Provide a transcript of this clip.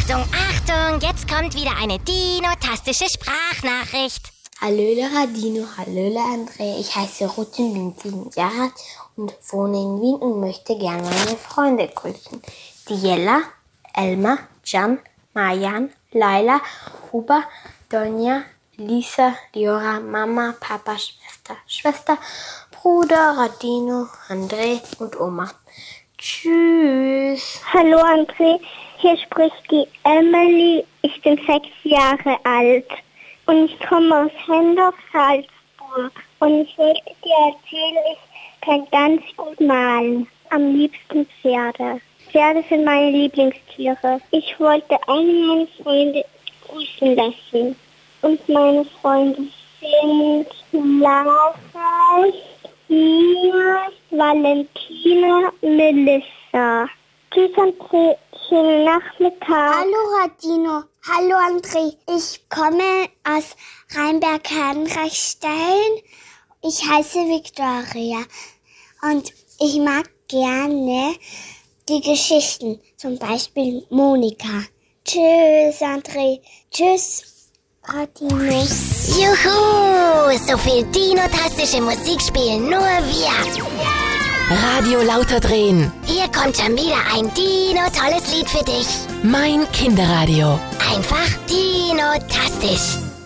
Achtung, Achtung, jetzt kommt wieder eine dinotastische Sprachnachricht. Hallöle Radino, hallöle André. Ich heiße Rutin, bin 7 Jahre alt und wohne in Wien und möchte gerne meine Freunde grüßen. Die Jella, Elmar, Can, Marjan, Laila, Huber, Donja, Lisa, Liora, Mama, Papa, Schwester, Bruder, Radino, André und Oma. Tschüss. Hallo André, hier spricht die Emily. Ich bin 6 Jahre alt und ich komme aus Hendorf, Salzburg. Und ich wollte dir erzählen, ich kann ganz gut malen. Am liebsten Pferde. Pferde sind meine Lieblingstiere. Ich wollte alle meine Freunde grüßen lassen. Und meine Freunde sind Lara, Mia, Valentina, Melissa. Tschüss André, schönen Nachmittag. Hallo Radino, hallo André. Ich komme aus Rheinberg-Herrenreichstein. Ich heiße Victoria und ich mag gerne die Geschichten, zum Beispiel Monika. Tschüss André, tschüss Radino. Juhu, so viel dinotastische Musik spielen nur wir. Radio lauter drehen. Hier kommt schon wieder ein Dino-tolles Lied für dich. Mein Kinderradio. Einfach dinotastisch.